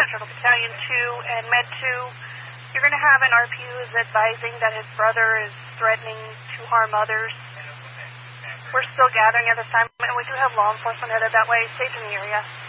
Turtle Battalion 2 and Med 2. You're going to have an RP who is advising that his brother is threatening to harm others. We're still gathering at this time, and we do have law enforcement headed that way. Stay in the area.